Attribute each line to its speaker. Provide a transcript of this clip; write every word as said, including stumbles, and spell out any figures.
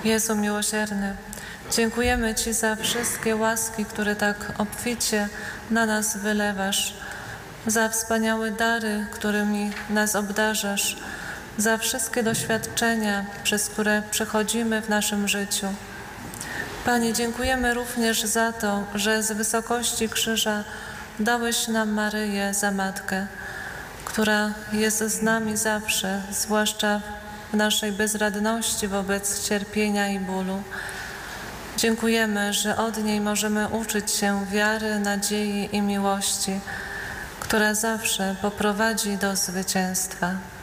Speaker 1: Jezu miłosierny, dziękujemy Ci za wszystkie łaski, które tak obficie na nas wylewasz, za wspaniałe dary, którymi nas obdarzasz, za wszystkie doświadczenia, przez które przechodzimy w naszym życiu. Panie, dziękujemy również za to, że z wysokości krzyża dałeś nam Maryję za Matkę, która jest z nami zawsze, zwłaszcza w naszej bezradności wobec cierpienia i bólu. Dziękujemy, że od niej możemy uczyć się wiary, nadziei i miłości, która zawsze poprowadzi do zwycięstwa.